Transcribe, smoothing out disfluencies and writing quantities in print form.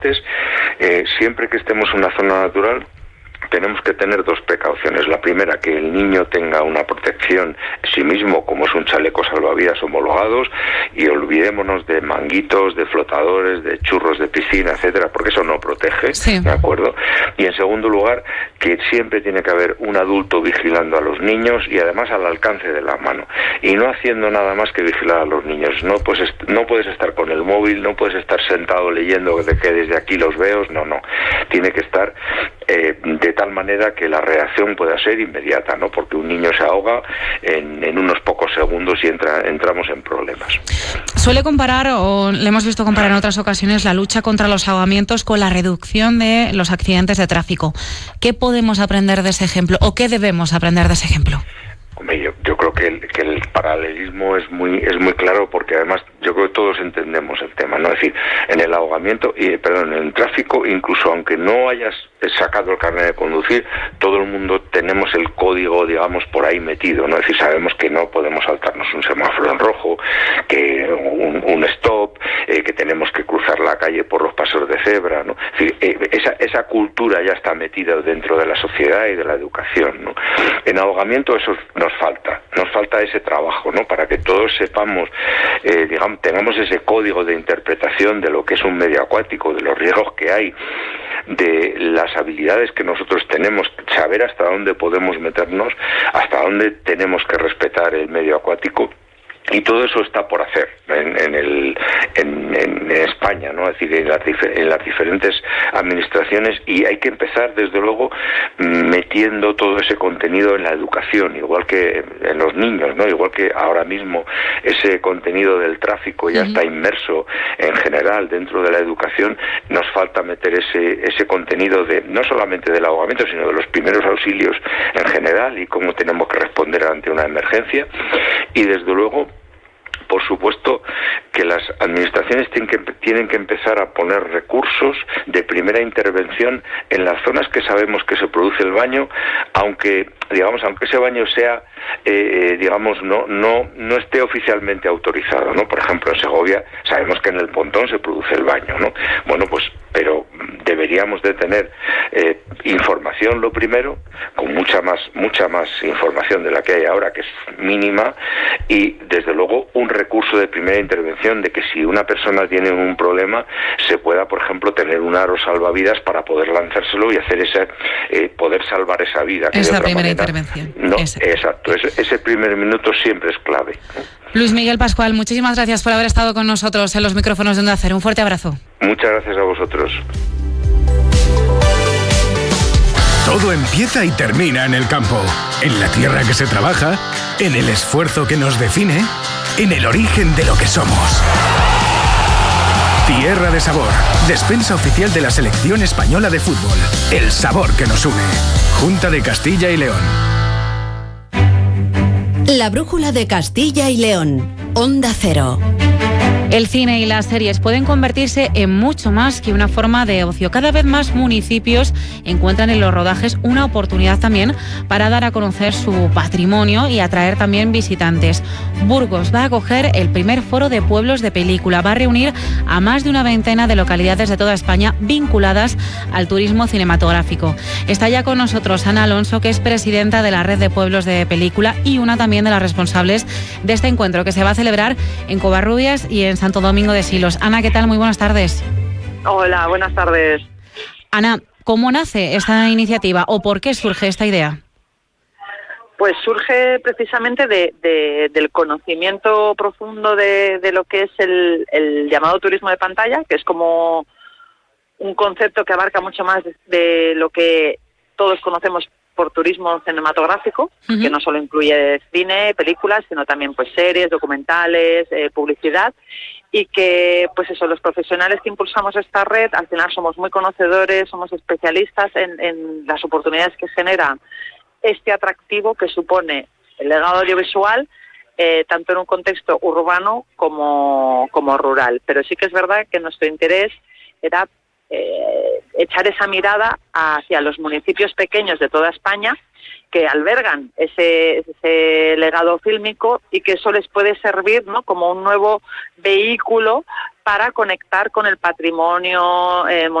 Siempre que estemos en una zona natural, tenemos que tener dos precauciones. La primera, que el niño tenga una protección en sí mismo, como es un chaleco salvavidas homologados, y olvidémonos de manguitos, de flotadores, de churros de piscina, etcétera, porque eso no protege, sí. ¿De acuerdo? Y en segundo lugar, que siempre tiene que haber un adulto vigilando a los niños y además al alcance de la mano, y no haciendo nada más que vigilar a los niños. No puedes estar con el móvil, no puedes estar sentado leyendo que desde aquí los veo, no. Tiene que estar de tal manera que la reacción pueda ser inmediata, ¿no? Porque un niño se ahoga en unos pocos segundos y entramos en problemas. Suele comparar, o le hemos visto comparar en otras ocasiones, la lucha contra los ahogamientos con la reducción de los accidentes de tráfico. ¿Qué podemos aprender de ese ejemplo o qué debemos aprender de ese ejemplo? Hombre, yo creo que el paralelismo es muy claro, porque además yo creo que todos entendemos el tema, ¿no? Es decir, en el ahogamiento, en el tráfico, incluso aunque no hayas sacado el carnet de conducir, todo el mundo tenemos el código, digamos, por ahí metido, ¿no? Es decir, sabemos que no podemos saltarnos un semáforo en rojo, que un stop, que tenemos que cruzar la calle por los pasos de cebra, ¿no? Es decir, esa cultura ya está metida dentro de la sociedad y de la educación, ¿no? En ahogamiento eso nos falta ese trabajo, ¿no? Para que todos sepamos, tengamos ese código de interpretación de lo que es un medio acuático, de los riesgos que hay, de las habilidades que nosotros tenemos, saber hasta dónde podemos meternos, hasta dónde tenemos que respetar el medio acuático. Y todo eso está por hacer en España, ¿no? Es decir, en las diferentes administraciones, y hay que empezar, desde luego, metiendo todo ese contenido en la educación, igual que en los niños, ¿no? Igual que ahora mismo ese contenido del tráfico ya está inmerso en general dentro de la educación. Nos falta meter ese contenido no solamente del ahogamiento, sino de los primeros auxilios en general y cómo tenemos que responder ante una emergencia. Y desde luego, por supuesto, que las administraciones tienen que empezar a poner recursos de primera intervención en las zonas que sabemos que se produce el baño, aunque ese baño sea, no esté oficialmente autorizado, ¿no? Por ejemplo, en Segovia sabemos que en el Pontón se produce el baño, ¿no? Bueno, pues, pero deberíamos de tener información, lo primero, con mucha más información de la que hay ahora, que es mínima, y desde luego un recurso de primera intervención, de que si una persona tiene un problema se pueda, por ejemplo, tener un aro salvavidas para poder lanzárselo y hacer poder salvar esa vida. Es la primera intervención. No, exacto. Ese primer minuto siempre es clave. Luis Miguel Pascual, muchísimas gracias por haber estado con nosotros en los micrófonos de Onda Cero. Un fuerte abrazo. Muchas gracias a vosotros. Todo empieza y termina en el campo, en la tierra que se trabaja, en el esfuerzo que nos define, en el origen de lo que somos. Tierra de Sabor, despensa oficial de la selección española de fútbol. El sabor que nos une. Junta de Castilla y León. La brújula de Castilla y León. Onda Cero. El cine y las series pueden convertirse en mucho más que una forma de ocio. Cada vez más municipios encuentran en los rodajes una oportunidad también para dar a conocer su patrimonio y atraer también visitantes. Burgos va a acoger el primer foro de pueblos de película. Va a reunir a más de una veintena de localidades de toda España vinculadas al turismo cinematográfico. Está ya con nosotros Ana Alonso, que es presidenta de la Red de Pueblos de Película y una también de las responsables de este encuentro, que se va a celebrar en Covarrubias y en Santo Domingo de Silos. Ana, ¿qué tal? Muy buenas tardes. Hola, buenas tardes. Ana, ¿cómo nace esta iniciativa o por qué surge esta idea? Pues surge precisamente del conocimiento profundo de lo que es el llamado turismo de pantalla, que es como un concepto que abarca mucho más de lo que todos conocemos por turismo cinematográfico, que no solo incluye cine, películas, sino también pues series, documentales, publicidad, y que pues eso, los profesionales que impulsamos esta red al final somos muy conocedores, somos especialistas en las oportunidades que genera este atractivo que supone el legado audiovisual, tanto en un contexto urbano como rural. Pero sí que es verdad que nuestro interés era echar esa mirada hacia los municipios pequeños de toda España, que albergan ese legado fílmico y que eso les puede servir, ¿no?, como un nuevo vehículo para conectar con el patrimonio